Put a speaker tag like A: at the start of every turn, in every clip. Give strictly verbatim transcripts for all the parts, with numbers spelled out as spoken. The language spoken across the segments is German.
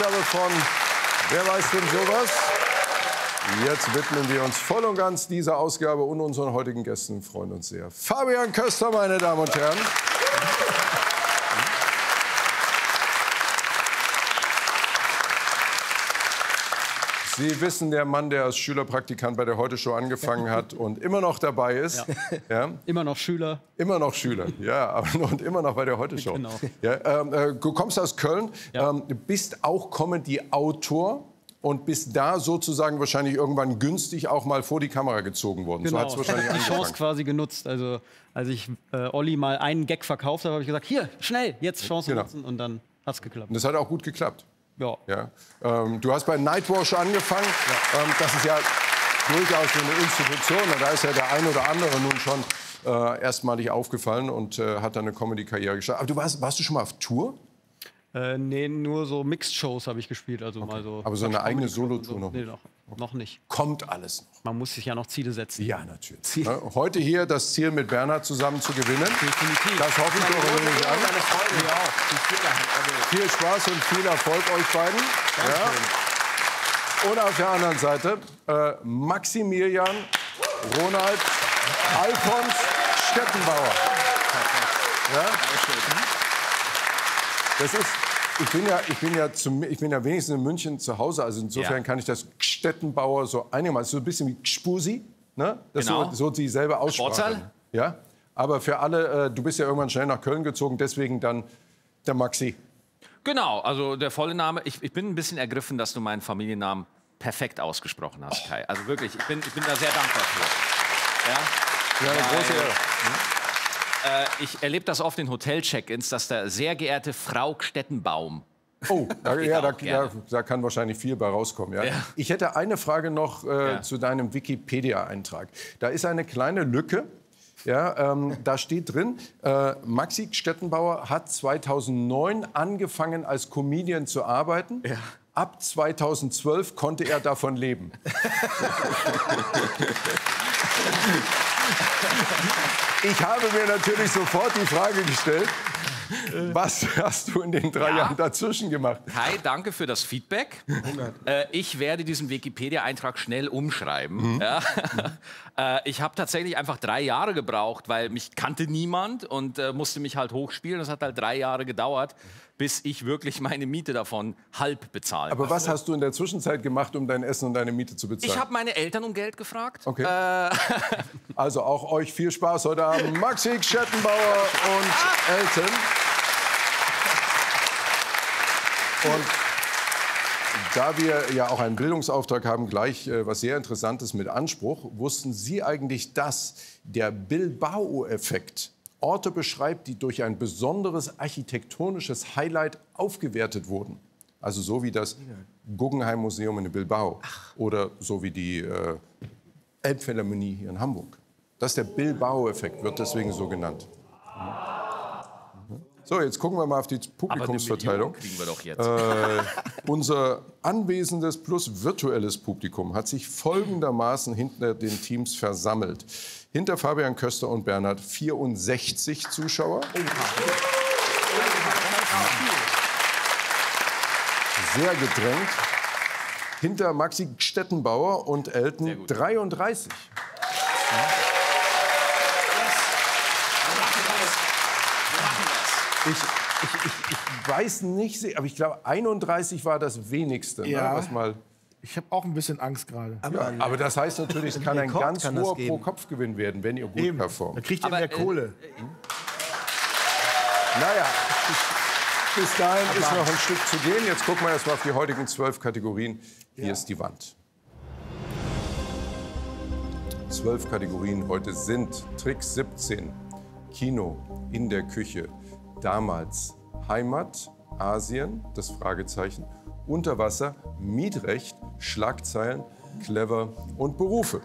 A: Ausgabe von Wer weiß denn sowas? Jetzt widmen wir uns voll und ganz dieser Ausgabe und unseren heutigen Gästen. Freuen uns sehr. Fabian Köster, meine Damen und Herren. Sie wissen, der Mann, der als Schülerpraktikant bei der Heute-Show angefangen hat und immer noch dabei ist.
B: Ja.
A: Ja?
B: Immer noch Schüler.
A: Immer noch Schüler, ja, aber und immer noch bei der Heute-Show.
B: Genau.
A: Ja, ähm, äh, du kommst aus Köln,
B: Ja.
A: ähm, bist auch Comedy-Autor und bist da sozusagen wahrscheinlich irgendwann günstig auch mal vor die Kamera gezogen worden.
B: Genau.
A: So hat's wahrscheinlich
B: Die
A: angefangen.
B: Chance quasi genutzt. Also als ich äh, Olli mal einen Gag verkauft habe, habe ich gesagt, hier, schnell, jetzt Chance
A: Genau.
B: nutzen. Und dann hat's geklappt.
A: Und das hat auch gut geklappt.
B: Ja.
A: Ja. Ähm, du hast bei Nightwash angefangen. Ja. Ähm, das ist ja durchaus so eine Institution. Und da ist ja der ein oder andere nun schon äh, erstmalig aufgefallen und äh, hat dann eine Comedy-Karriere gestartet. Aber du warst, warst du schon mal auf Tour?
B: Äh, nee, nur so Mixed-Shows habe ich gespielt. Also
A: Okay.
B: mal so
A: Aber so eine eigene
B: Comedy-Club und
A: Solo-Tour noch
B: Nee,
A: nicht?
B: noch, noch nicht.
A: Kommt alles noch.
B: Man muss sich ja noch Ziele setzen.
A: Ja, natürlich. Ja, heute hier das Ziel, mit Bernhard zusammen zu gewinnen.
B: Definitiv.
A: Das hoffe ich doch irgendwie an.
C: Meine Freude, ja auch.
A: Viel Spaß und viel Erfolg euch beiden. Ja. Und auf der anderen Seite äh, Maximilian, Ronald, Alfons Stettenbauer. Ja? Das ist, ich bin ja, ich bin ja, zum, ich bin ja wenigstens in München zu Hause, also insofern
C: Ja.
A: kann ich das Stettenbauer so einigermaßen, so ein bisschen wie Gspusi, ne? Das
C: Genau.
A: so, so dieselbe Aussprache.
C: Sportsaal?
A: Ja, aber für alle, äh, du bist ja irgendwann schnell nach Köln gezogen, deswegen dann der Maxi.
C: Genau, also der volle Name. Ich, ich bin ein bisschen ergriffen, dass du meinen Familiennamen perfekt ausgesprochen hast, Kai. Also wirklich, ich bin, ich bin da sehr dankbar für. Ja?
A: Ja, eine
C: Weil,
A: große Ehre.
C: Äh, ich erlebe das oft in Hotel-Check-ins, dass da sehr geehrte Frau Stettenbaum.
A: Oh, da, ja, da,
C: auch gerne.
A: da, da kann wahrscheinlich viel bei rauskommen. Ja?
C: Ja.
A: Ich hätte eine Frage noch äh,
C: Ja.
A: zu deinem Wikipedia-Eintrag. Da ist eine kleine Lücke. Ja, ähm, da steht drin, äh, Maxi Stettenbauer hat zweitausendneun angefangen als Comedian zu arbeiten.
C: Ja.
A: Ab zweitausendzwölf konnte er davon leben. Ich habe mir natürlich sofort die Frage gestellt, was hast du in den drei
C: Ja.
A: Jahren dazwischen gemacht?
C: Kai, danke für das Feedback. Äh, ich werde diesen Wikipedia-Eintrag schnell umschreiben. Ja. äh, ich habe tatsächlich einfach drei Jahre gebraucht, weil mich kannte niemand und äh, musste mich halt hochspielen. Das hat halt drei Jahre gedauert, bis ich wirklich meine Miete davon halb bezahlen
A: Aber
C: konnte.
A: was hast du in der Zwischenzeit gemacht, um dein Essen und deine Miete zu bezahlen?
C: Ich habe meine Eltern um Geld gefragt.
A: Okay.
C: Äh,
A: Also auch euch viel Spaß heute Abend. Maxi Stettenbauer und Elton. Und da wir ja auch einen Bildungsauftrag haben, gleich äh, was sehr Interessantes mit Anspruch. Wussten Sie eigentlich, dass der Bilbao-Effekt Orte beschreibt, die durch ein besonderes architektonisches Highlight aufgewertet wurden? Also so wie das Guggenheim-Museum in Bilbao oder so wie die äh, Elbphilharmonie hier in Hamburg. Das ist der Bilbao-Effekt, wird deswegen so genannt. So, jetzt gucken wir mal auf die
C: aber eine
A: Publikumsverteilung.
C: Million kriegen wir doch jetzt.
A: Äh, unser anwesendes plus virtuelles Publikum hat sich folgendermaßen hinter den Teams versammelt. Hinter Fabian Köster und Bernhard vierundsechzig Zuschauer. Sehr gedrängt. Hinter Maxi Stettenbauer und Elton dreiunddreißig. Ich, ich, ich, ich weiß nicht, aber ich glaube, einunddreißig war das wenigste.
D: Ja.
A: Ne, was mal,
D: Ich habe auch ein bisschen Angst gerade.
A: ja, aber das heißt natürlich, es kann ein
E: Rekord
A: ganz
E: kann das
A: hoher
E: geben.
A: Pro-Kopf-Gewinn werden, wenn ihr gut
D: Eben. Da
A: performt.
D: kriegt ihr
C: Aber,
D: mehr
C: äh,
D: Kohle.
A: Naja, bis dahin ist noch ein Stück zu gehen. Jetzt gucken wir erst mal auf die heutigen zwölf Kategorien. Hier ist die Wand. Zwölf Kategorien heute sind Trick siebzehn, Kino, in der Küche, damals, Heimat, Asien, das Fragezeichen, Unterwasser, Mietrecht, Schlagzeilen, Clever und Berufe.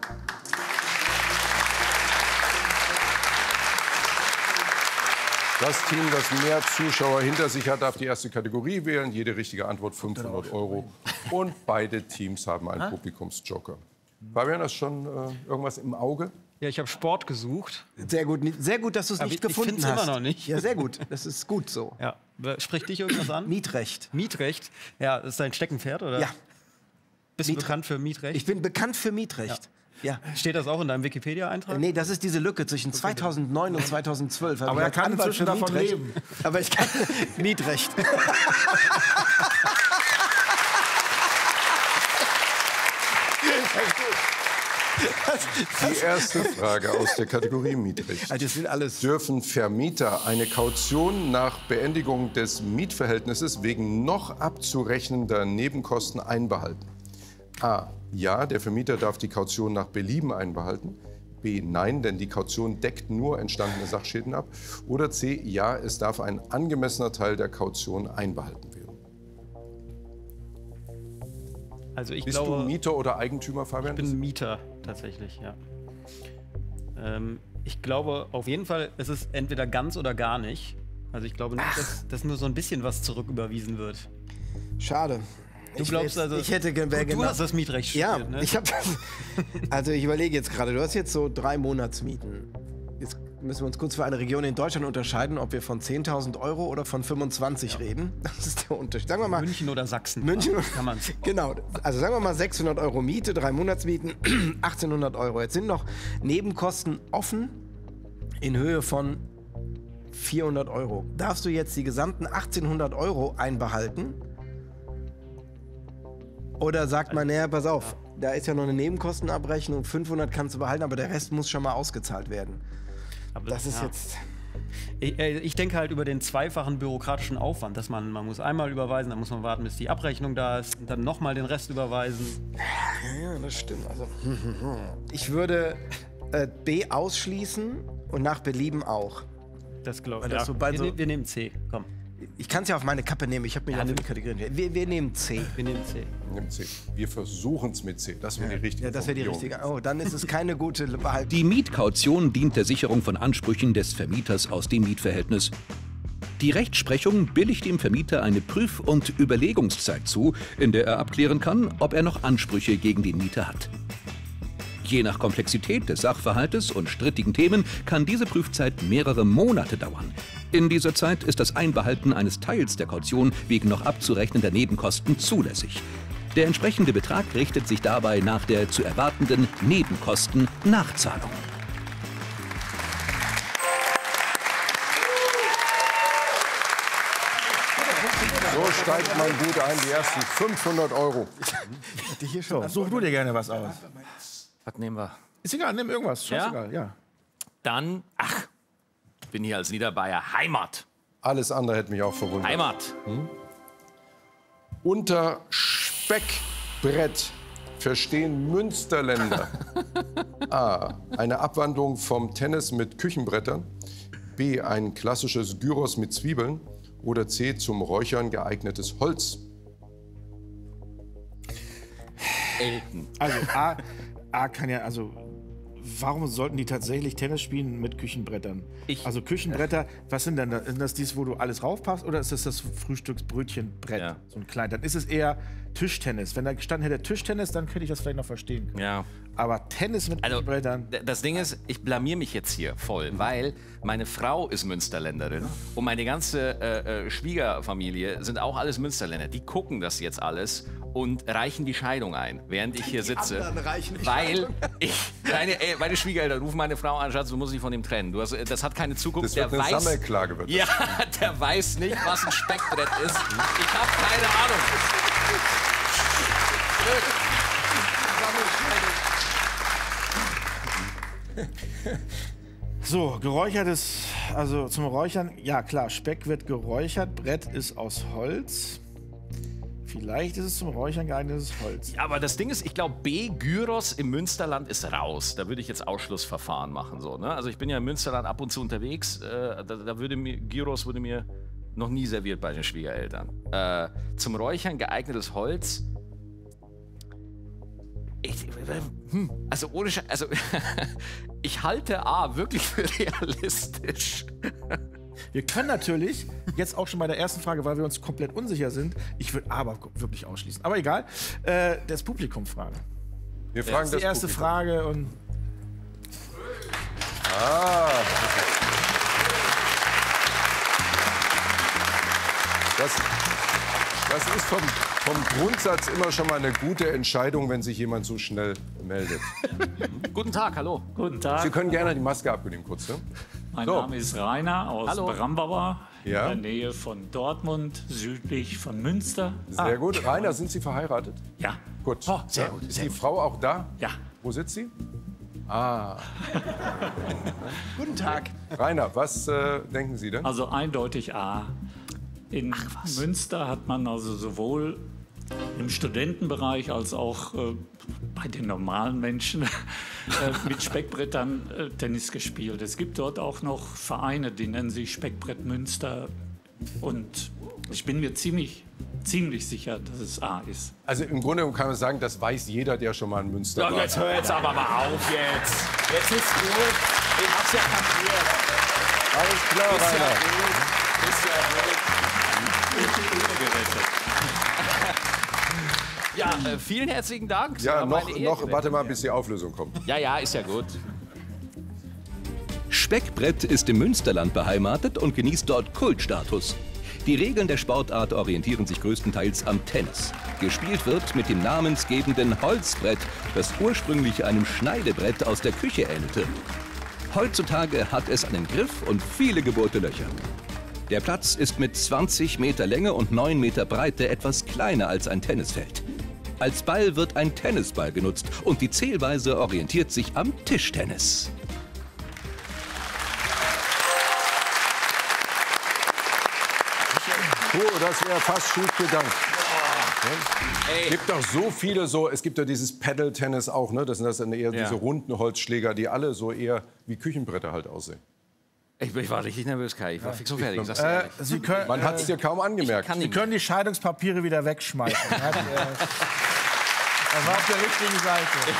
A: Das Team, das mehr Zuschauer hinter sich hat, darf die erste Kategorie wählen. Jede richtige Antwort fünfhundert Euro. Und beide Teams haben einen Publikumsjoker. Fabian, hast du schon äh, irgendwas im Auge?
B: Ja, ich habe Sport gesucht.
E: Sehr gut, sehr gut, dass du es nicht
B: ich- ich
E: gefunden
B: find's
E: hast.
B: immer noch nicht.
E: Ja, sehr gut. Das ist gut so.
B: Ja. Spricht dich irgendwas an?
E: Mietrecht.
B: Mietrecht. Ja, das ist dein Steckenpferd, oder?
E: Ja,
B: Bist du
E: Mietrecht.
B: bekannt für Mietrecht?
E: ich bin bekannt für Mietrecht. Ja.
B: Steht das auch in deinem Wikipedia-Eintrag?
E: Nee, das ist diese Lücke zwischen zweitausendneun und zweitausendzwölf.
D: Aber er kann inzwischen davon leben.
E: Aber ich kann Mietrecht.
A: Die erste Frage aus der Kategorie Mietrecht.
E: Also das sind alles.
A: Dürfen Vermieter eine Kaution nach Beendigung des Mietverhältnisses wegen noch abzurechnender Nebenkosten einbehalten? A. Ja, der Vermieter darf die Kaution nach Belieben einbehalten. B. Nein, denn die Kaution deckt nur entstandene Sachschäden ab. Oder C. Ja, es darf ein angemessener Teil der Kaution einbehalten werden.
B: Also ich
A: Bist
B: glaube,
A: du Mieter oder Eigentümer, Fabian?
B: ich bin Mieter tatsächlich, ja. Ähm, ich glaube auf jeden Fall, es ist entweder ganz oder gar nicht. Also ich glaube nicht, dass, dass nur so ein bisschen was zurücküberwiesen wird.
E: Schade.
B: Du
E: Ich
B: glaubst
E: weiß-
B: also,
E: ich hätte ge- wär
B: du, du
E: genau-
B: hast das Mietrecht
E: Ja,
B: studiert, ne?
E: ich habe das. Also ich überlege jetzt gerade, du hast jetzt so drei Monatsmieten. Jetzt müssen wir uns kurz für eine Region in Deutschland unterscheiden, ob wir von zehntausend Euro oder von fünfundzwanzig reden. Das ist der Unterschied. Sagen wir mal,
B: München oder Sachsen.
E: München
B: ja, kann man.
E: Genau, also sagen wir mal sechshundert Euro Miete, drei Monatsmieten, achtzehnhundert Euro. Jetzt sind noch Nebenkosten offen in Höhe von vierhundert Euro. Darfst du jetzt die gesamten achtzehnhundert Euro einbehalten? Oder sagt man, naja, pass auf, da ist ja noch eine Nebenkostenabrechnung, fünfhundert kannst du behalten, aber der Rest muss schon mal ausgezahlt werden.
B: Aber
E: Das ist
B: ja.
E: jetzt...
B: Ich, äh, ich denke halt über den zweifachen bürokratischen Aufwand, dass man, man muss einmal überweisen, dann muss man warten, bis die Abrechnung da ist, und dann nochmal den Rest überweisen.
E: Ja, das stimmt. Also, ich würde äh, B ausschließen und nach Belieben auch.
B: Das glaube
E: Weil
B: ich.
E: das
B: Ja.
E: so bei
B: wir,
E: so-
B: ne, wir nehmen C, komm.
E: Ich kann es ja auf meine Kappe nehmen, ich habe mich
B: Ja,
E: ja, auf
B: nimm-
E: die Kategorien. Wir, wir nehmen C.
B: Wir nehmen C.
A: Nimm C. Wir versuchen es mit C. Das wäre die richtige
E: Ja, das wäre die
A: Formulierung.
E: richtige. Oh, dann ist es keine gute Wahl.
F: Die Mietkaution dient der Sicherung von Ansprüchen des Vermieters aus dem Mietverhältnis. Die Rechtsprechung billigt dem Vermieter eine Prüf- und Überlegungszeit zu, in der er abklären kann, ob er noch Ansprüche gegen den Mieter hat. Je nach Komplexität des Sachverhaltes und strittigen Themen kann diese Prüfzeit mehrere Monate dauern. In dieser Zeit ist das Einbehalten eines Teils der Kaution wegen noch abzurechnender Nebenkosten zulässig. Der entsprechende Betrag richtet sich dabei nach der zu erwartenden Nebenkosten-Nachzahlung.
A: So steigt man gut ein, die ersten fünfhundert Euro.
E: Hier schon.
D: Such du dir gerne was aus.
C: Was nehmen wir?
D: Ist egal, nimm irgendwas. Scheißegal, ja.
C: Dann, ach, ich bin hier als Niederbayer. Heimat.
A: Alles andere hätte mich auch verwundert.
C: Heimat.
A: Unter Speckbrett verstehen Münsterländer A. Eine Abwandlung vom Tennis mit Küchenbrettern. B. Ein klassisches Gyros mit Zwiebeln. Oder C. Zum Räuchern geeignetes Holz.
C: Elten.
D: Also A, A kann ja, also warum sollten die tatsächlich Tennis spielen mit Küchenbrettern?
C: Ich-
D: also Küchenbretter, was sind denn das? Sind das dies, wo du alles raufpasst oder ist das das Frühstücksbrötchenbrett?
C: Ja.
D: So ein klein. Dann ist es eher Tischtennis. Wenn da gestanden hätte Tischtennis, dann könnte ich das vielleicht noch verstehen können.
C: Ja.
D: Aber Tennis mit
C: Also,
D: Küchenbrettern.
C: d- das Ding ist, ich blamier mich jetzt hier voll, weil meine Frau ist Münsterländerin und meine ganze äh, äh, Schwiegerfamilie sind auch alles Münsterländer. Die gucken das jetzt alles und reichen die Scheidung ein, während ich hier sitze.
E: anderen reichen die
C: weil
E: Scheidung.
C: ich, meine, äh, meine Schwiegereltern rufen meine Frau an, Schatz, du musst dich von dem trennen. Du hast, äh, das hat keine Zukunft.
A: Das wird
C: der
A: eine
C: weiß,
A: Sammelklage. Wird das.
C: ja, der weiß nicht, was ein Speckbrett ist. Ich habe keine Ahnung.
D: So, geräuchertes, also zum Räuchern, ja klar, Speck wird geräuchert, Brett ist aus Holz. Vielleicht ist es zum Räuchern geeignetes Holz.
C: Aber das Ding ist, ich glaube, B, Gyros im Münsterland ist raus. Da würde ich jetzt Ausschlussverfahren machen. So, ne? Also ich bin ja im Münsterland ab und zu unterwegs. Äh, da, da würde mir, Gyros wurde mir noch nie serviert bei den Schwiegereltern. Äh, zum Räuchern geeignetes Holz. Ich, hm, also ohne Sche also ich halte A wirklich für realistisch.
D: Wir können natürlich, jetzt auch schon bei der ersten Frage, weil wir uns komplett unsicher sind, ich würde aber wirklich ausschließen. Aber egal, äh, das Publikum fragen.
A: Wir
D: Das
A: fragen
D: ist die
A: das
D: erste
A: Publikum.
D: Frage und
A: Ah. Das, das ist vom, vom Grundsatz immer schon mal eine gute Entscheidung, wenn sich jemand so schnell meldet.
C: Guten Tag, hallo.
G: Guten Tag,
A: Sie können gerne die Maske abnehmen, kurz. Ne?
G: mein
A: So.
G: Name ist Rainer aus
C: Hallo.
G: Brambauer,
A: Ja.
G: in der Nähe von Dortmund, südlich von Münster. Ah,
A: Sehr gut. Rainer, sind Sie verheiratet?
G: Ja,
A: Gut.
C: Oh, sehr
A: Ja.
C: gut,
A: Ist
C: sehr
A: die
C: gut.
A: Frau auch da?
G: ja.
A: Wo sitzt sie? Ah.
E: Guten Tag.
A: Rainer, was äh, denken Sie denn?
G: Also eindeutig A. In Münster hat man also sowohl im Studentenbereich als auch äh, bei den normalen Menschen äh, mit Speckbrettern äh, Tennis gespielt. Es gibt dort auch noch Vereine, die nennen sich Speckbrett Münster. Und ich bin mir ziemlich, ziemlich sicher, dass es A ist.
A: Also im Grunde kann man sagen, das weiß jeder, der schon mal in Münster
C: Ja,
A: war.
C: jetzt hör jetzt aber mal auf jetzt. Jetzt ist gut. Ich hab's ja kapiert.
A: Alles klar,
C: Ist ja
A: Rainer.
C: gut. Ist ja gut. Ja, äh, vielen herzlichen Dank. Sie
A: Ja,
C: haben
A: noch,
C: meine Ehre
A: noch
C: gerettet.
A: warte mal, bis die Auflösung kommt.
C: Ja, ja, ist ja gut.
F: Speckbrett ist im Münsterland beheimatet und genießt dort Kultstatus. Die Regeln der Sportart orientieren sich größtenteils am Tennis. Gespielt wird mit dem namensgebenden Holzbrett, das ursprünglich einem Schneidebrett aus der Küche ähnelte. Heutzutage hat es einen Griff und viele gebohrte Löcher. Der Platz ist mit zwanzig Meter Länge und neun Meter Breite etwas kleiner als ein Tennisfeld. Als Ball wird ein Tennisball genutzt und die Zählweise orientiert sich am Tischtennis.
A: Puh, das wäre fast schief gegangen.
C: Ey,
A: Es gibt doch so viele so, es gibt ja dieses Paddle-Tennis auch, ne? Das sind das dann eher
C: Ja.
A: diese runden Holzschläger, die alle so eher wie Küchenbretter halt aussehen.
C: ich, ich war richtig nervös, Kai. Ich war fix und fertig. sag's dir
D: Äh,
C: ehrlich.
D: Sie können,
A: Man hat es dir kaum angemerkt.
C: kann
D: Sie
C: nicht
D: können die Scheidungspapiere wieder wegschmeißen. Er, hat, äh, er war auf der richtigen Seite.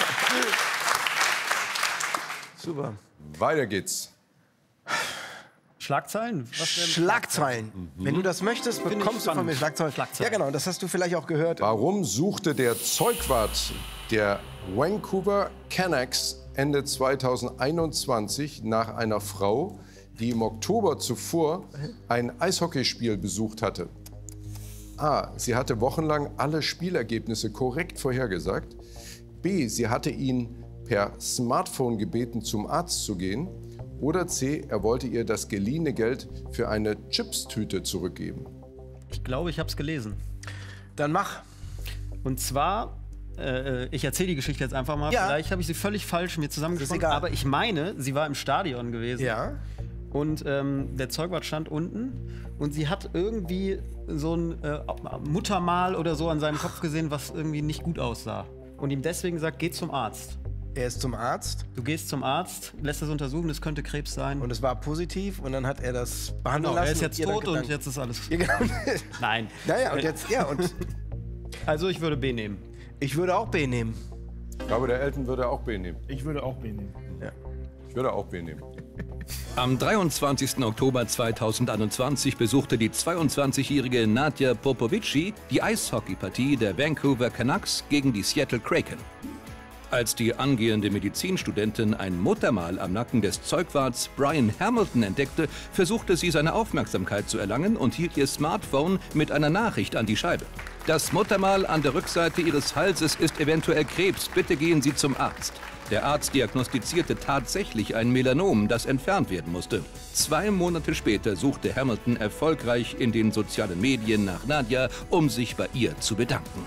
E: Super.
A: Weiter geht's.
B: Schlagzeilen? Was denn?
E: Schlagzeilen. Wenn du das möchtest,
B: ich
E: bekommst du von mir
B: spannend.
E: Schlagzeilen.
B: Schlagzeilen.
E: Ja, genau. Das hast du vielleicht auch gehört.
A: Warum suchte der Zeugwart der Vancouver Canucks Ende zweitausendeinundzwanzig nach einer Frau, die im Oktober zuvor ein Eishockeyspiel besucht hatte? A. Sie hatte wochenlang alle Spielergebnisse korrekt vorhergesagt. B. Sie hatte ihn per Smartphone gebeten, zum Arzt zu gehen. Oder C. Er wollte ihr das geliehene Geld für eine Chipstüte zurückgeben.
B: Ich glaube, ich habe es gelesen.
E: Dann mach.
B: Und zwar, äh, ich erzähle die Geschichte jetzt einfach mal.
E: Ja.
B: Vielleicht habe ich sie völlig falsch mir zusammengesponnen.
E: egal.
B: Aber ich meine, sie war im Stadion gewesen.
E: Ja.
B: Und ähm, der Zeugwart stand unten und sie hat irgendwie so ein äh, Muttermal oder so an seinem Kopf gesehen, was irgendwie nicht gut aussah. Und ihm deswegen sagt, geh zum Arzt.
E: Er ist zum Arzt
B: Du gehst zum Arzt, lässt es untersuchen, das könnte Krebs sein.
E: und es war positiv und dann hat er das behandeln
B: Genau,
E: lassen.
B: er ist jetzt
E: ihr dann
B: tot und
E: gedankt.
B: jetzt ist alles.
E: Ja, genau.
B: Nein.
E: Naja, und jetzt, ja, und
B: Also ich würde B nehmen.
E: ich würde auch B nehmen.
A: Ich glaube, der Elton würde auch B nehmen.
D: Ich würde auch B nehmen.
A: Ich würde auch B nehmen.
F: Am dreiundzwanzigsten Oktober zweitausendeinundzwanzig besuchte die zweiundzwanzigjährige Nadja Popovici die Eishockeypartie der Vancouver Canucks gegen die Seattle Kraken. Als die angehende Medizinstudentin ein Muttermal am Nacken des Zeugwarts Brian Hamilton entdeckte, versuchte sie seine Aufmerksamkeit zu erlangen und hielt ihr Smartphone mit einer Nachricht an die Scheibe. Das Muttermal an der Rückseite ihres Halses ist eventuell Krebs. Bitte gehen Sie zum Arzt. Der Arzt diagnostizierte tatsächlich ein Melanom, das entfernt werden musste. Zwei Monate später suchte Hamilton erfolgreich in den sozialen Medien nach Nadja, um sich bei ihr zu bedanken.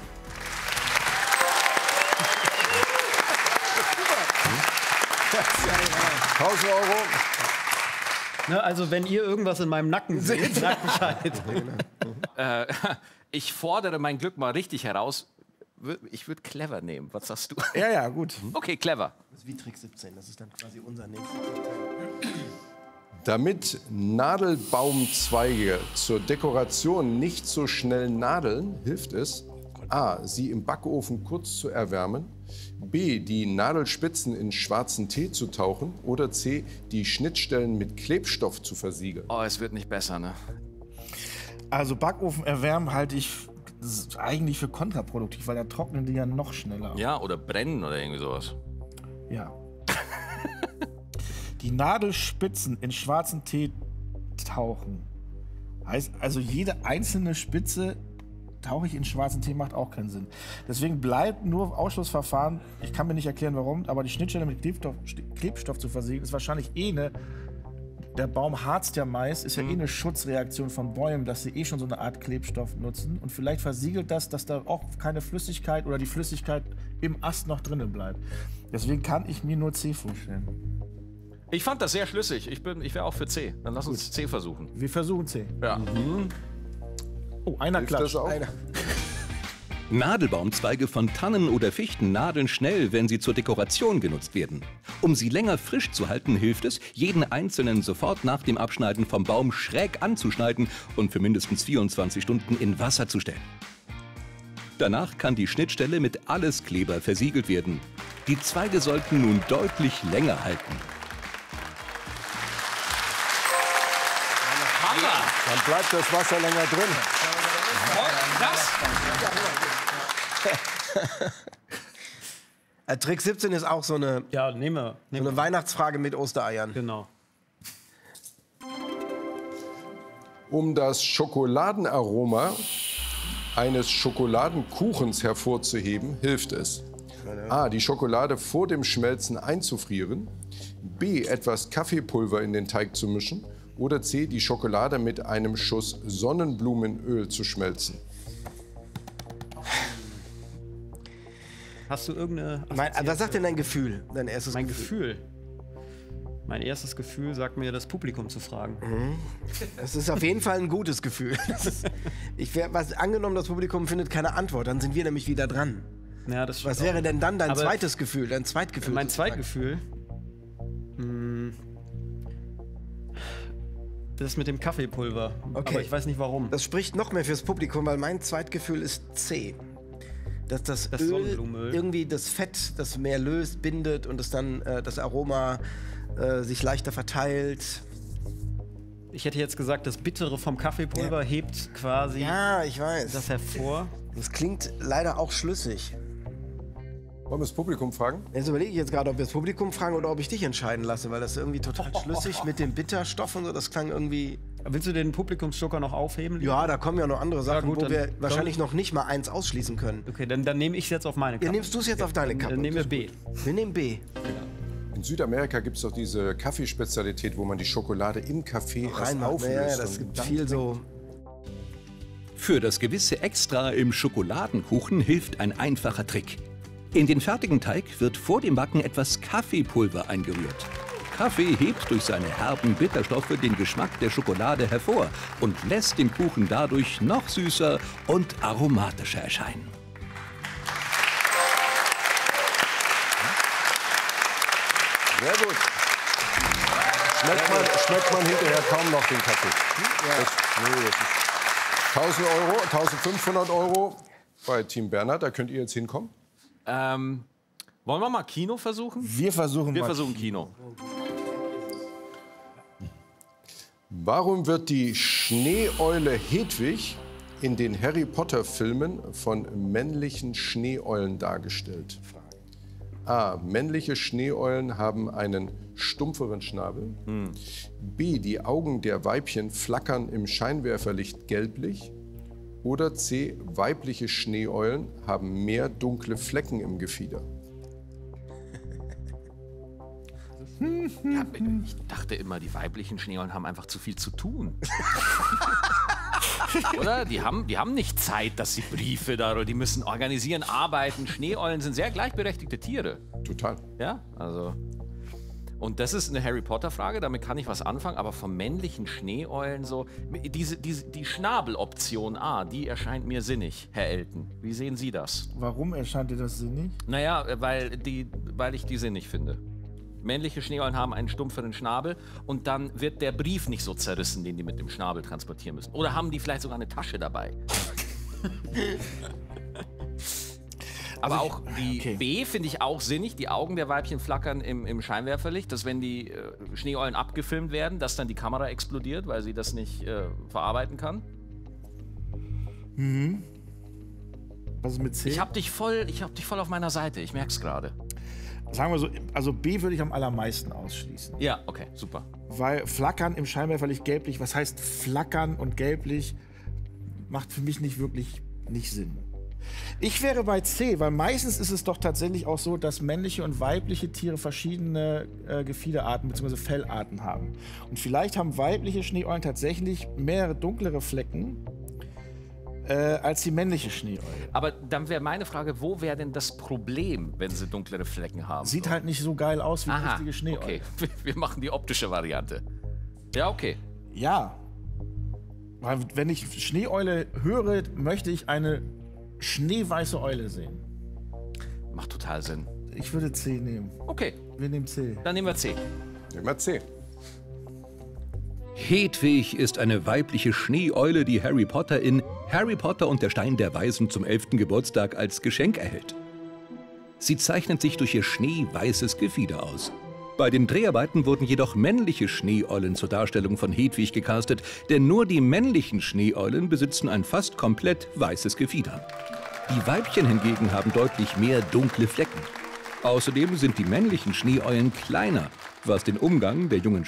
A: tausend Euro.
B: Ne, also wenn ihr irgendwas in meinem Nacken seht, sagt Bescheid.
C: Äh, ich fordere mein Glück mal richtig heraus. Wür- Ich würde clever nehmen. Was sagst du?
D: Ja, ja, gut.
C: Okay, clever.
E: Das ist wie Trick siebzehn, das ist dann quasi unser nächstes.
A: Damit Nadelbaumzweige zur Dekoration nicht so schnell nadeln, hilft es, a. sie im Backofen kurz zu erwärmen, b. die Nadelspitzen in schwarzen Tee zu tauchen oder c. die Schnittstellen mit Klebstoff zu versiegeln.
C: Oh, es wird nicht besser, ne?
D: Also Backofen erwärmen halte ich f- eigentlich für kontraproduktiv, weil da trocknen die ja noch schneller.
C: Ja, oder brennen oder irgendwie sowas.
D: Ja. die Nadelspitzen in schwarzen Tee tauchen. Heißt also, jede einzelne Spitze tauche ich in schwarzen Tee macht auch keinen Sinn. Deswegen bleibt nur Ausschlussverfahren. Ich kann mir nicht erklären, warum, aber die Schnittstelle mit Klebstoff, Klebstoff zu versiegeln ist wahrscheinlich eh eine. Der Baum harzt ja meist, ist ja eh eine Schutzreaktion von Bäumen, dass sie eh schon so eine Art Klebstoff nutzen. Und vielleicht versiegelt das, dass da auch keine Flüssigkeit oder die Flüssigkeit im Ast noch drinnen bleibt. Deswegen kann ich mir nur C vorstellen.
C: Ich fand das sehr schlüssig. Ich, bin- ich wäre auch für C. Dann lass uns C versuchen.
D: Wir versuchen C.
C: Ja.
D: Oh, einer
A: Hilft
D: klatscht.
A: das auch?
E: Einer.
F: Nadelbaumzweige von Tannen oder Fichten nadeln schnell, wenn sie zur Dekoration genutzt werden. Um sie länger frisch zu halten, hilft es, jeden einzelnen sofort nach dem Abschneiden vom Baum schräg anzuschneiden und für mindestens vierundzwanzig Stunden in Wasser zu stellen. Danach kann die Schnittstelle mit Alleskleber versiegelt werden. Die Zweige sollten nun deutlich länger halten.
C: Hammer!
A: Dann bleibt das Wasser länger drin.
C: Krass!
E: Äh, Trick siebzehn ist auch so eine,
B: Ja, nehmen wir.
E: so
B: Nehmen
E: eine
B: wir.
E: Weihnachtsfrage mit Ostereiern.
B: Genau.
A: Um das Schokoladenaroma eines Schokoladenkuchens hervorzuheben, hilft es: A. Die Schokolade vor dem Schmelzen einzufrieren. B. Etwas Kaffeepulver in den Teig zu mischen. Oder C. Die Schokolade mit einem Schuss Sonnenblumenöl zu schmelzen.
B: Hast du irgendeine.
E: Mein, was sagt denn dein Gefühl? Dein erstes
B: Mein
E: Gefühl?
B: Gefühl. Mein erstes Gefühl sagt mir, das Publikum zu fragen.
E: Das ist auf jeden Fall ein gutes Gefühl. Das ist, ich wär, was, angenommen, das Publikum findet keine Antwort, dann sind wir nämlich wieder dran.
B: Ja, das
E: Was
B: stimmt
E: wäre
B: auch.
E: denn dann dein
B: Aber
E: zweites Gefühl, dein Zweitgefühl?
B: Mein
E: sozusagen?
B: Zweitgefühl. Mh, das mit dem Kaffeepulver.
E: Okay.
B: Aber ich weiß nicht warum.
E: Das spricht noch mehr fürs Publikum, weil mein Zweitgefühl ist C. Dass das,
B: Das
E: Öl
B: Sonnenblumenöl.
E: irgendwie das Fett, das mehr löst, bindet und es dann äh, das Aroma äh, sich leichter verteilt.
B: Ich hätte jetzt gesagt, das Bittere vom Kaffeepulver hebt quasi
E: Ja, ich weiß.
B: das hervor.
E: Das klingt leider auch schlüssig.
A: Wollen wir das Publikum fragen?
E: Jetzt überlege ich jetzt gerade, ob wir das Publikum fragen oder ob ich dich entscheiden lasse, weil das irgendwie total schlüssig mit dem Bitterstoff und so, das klang irgendwie...
B: Willst du den Publikumsjoker noch aufheben?
E: Ja, da kommen ja noch andere Sachen,
B: gut,
E: wo
B: dann
E: wir
B: komm.
E: wahrscheinlich noch nicht mal eins ausschließen können.
B: Okay, dann, dann nehme ich es jetzt auf meine Kappe.
E: Ja, nimmst du es jetzt auf deine
B: Dann,
E: Kappe?
B: dann nehmen wir B.
E: Wir nehmen B.
A: In Südamerika gibt es doch diese Kaffeespezialität, wo man die Schokolade im Kaffee erst
E: Reinmachen.
A: auflöst.
E: Ja, das
A: und
E: gibt
A: dann
E: viel so...
F: Für das gewisse Extra im Schokoladenkuchen hilft ein einfacher Trick. In den fertigen Teig wird vor dem Backen etwas Kaffeepulver eingerührt. Kaffee hebt durch seine herben Bitterstoffe den Geschmack der Schokolade hervor und lässt den Kuchen dadurch noch süßer und aromatischer erscheinen.
A: Sehr gut. Schmeckt man, schmeckt man hinterher kaum noch den Kaffee. Das, nee, das ist tausend Euro, eintausendfünfhundert Euro bei Team Bernhard. Da könnt ihr jetzt hinkommen.
C: Ähm, wollen wir mal Kino versuchen?
D: Wir versuchen
C: Wir
D: mal.
C: versuchen Kino.
A: Warum wird die Schneeeule Hedwig in den Harry Potter-Filmen von männlichen Schneeeulen dargestellt? A. Männliche Schneeeulen haben einen stumpferen Schnabel. B. Die Augen der Weibchen flackern im Scheinwerferlicht gelblich. Oder C. Weibliche Schneeeulen haben mehr dunkle Flecken im Gefieder.
C: Ja, ich dachte immer, die weiblichen Schneeeulen haben einfach zu viel zu tun. Oder? Die haben, die haben nicht Zeit, dass sie Briefe da oder die müssen organisieren, arbeiten. Schneeeulen sind sehr gleichberechtigte Tiere.
A: Total.
C: Ja, also. Und das ist eine Harry Potter-Frage, damit kann ich was anfangen, aber von männlichen Schneeeulen so. Diese, diese, die Schnabeloption A, die erscheint mir sinnig, Herr Elton. Wie sehen Sie das?
D: Warum erscheint dir das sinnig?
C: Naja, weil, die, weil ich die sinnig finde. Männliche Schneeeulen haben einen stumpferen Schnabel und dann wird der Brief nicht so zerrissen, den die mit dem Schnabel transportieren müssen. Oder haben die vielleicht sogar eine Tasche dabei? Aber auch die
D: okay.
C: B finde ich auch sinnig. Die Augen der Weibchen flackern im, im Scheinwerferlicht, dass wenn die äh, Schneeeulen abgefilmt werden, dass dann die Kamera explodiert, weil sie das nicht äh, verarbeiten kann.
D: Was ist mit C?
C: Ich hab dich voll, ich hab dich voll auf meiner Seite. Ich merk's gerade.
D: sagen wir so, also B würde ich am allermeisten ausschließen.
C: Ja, okay, super.
D: Weil flackern im Scheinwerferlicht gelblich, was heißt flackern und gelblich, macht für mich nicht wirklich nicht Sinn. Ich wäre bei C, weil meistens ist es doch tatsächlich auch so, dass männliche und weibliche Tiere verschiedene äh, Gefiederarten bzw. Fellarten haben. Und vielleicht haben weibliche Schneeeulen tatsächlich mehrere dunklere Flecken äh, als die männliche Schneeeule.
C: Aber dann wäre meine Frage, wo wäre denn das Problem, wenn sie dunklere Flecken haben?
D: Sieht halt nicht so geil aus wie eine
C: Aha,
D: richtige Schneeeule.
C: okay. Wir machen die optische Variante. Ja, okay.
D: Ja. Weil wenn ich Schneeeule höre, möchte ich eine schneeweiße Eule sehen.
C: Macht total Sinn.
D: Ich würde C nehmen.
C: Okay,
D: Wir nehmen C.
C: dann nehmen wir C.
A: Nehmen wir C.
F: Hedwig ist eine weibliche Schneeeule, die Harry Potter in Harry Potter und der Stein der Weisen zum elften Geburtstag als Geschenk erhält. Sie zeichnet sich durch ihr schneeweißes Gefieder aus. Bei den Dreharbeiten wurden jedoch männliche Schneeeulen zur Darstellung von Hedwig gecastet, denn nur die männlichen Schneeeulen besitzen ein fast komplett weißes Gefieder. Die Weibchen hingegen haben deutlich mehr dunkle Flecken. Außerdem sind die männlichen Schneeeulen kleiner, was den Umgang der jungen